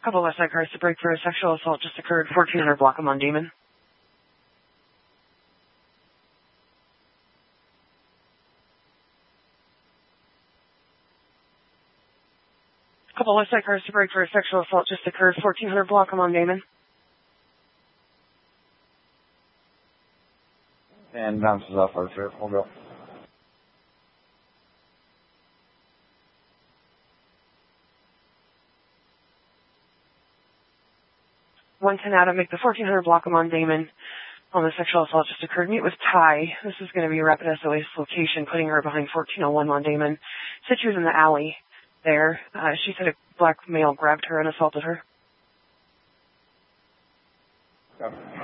Couple West Side cars to break for a sexual assault just occurred. 1400 block of on Damon. Couple West Side cars to break for a sexual assault just occurred. 1400 block of on Damon. And bounces off our trip. We'll go. 110 Adam, make the 1400 block of on Damon on the sexual assault just occurred. Meet with Ty. This is going to be a rapid SOS location, putting her behind 1401 on Damon. Said she was in the alley there. She said a black male grabbed her and assaulted her. Okay.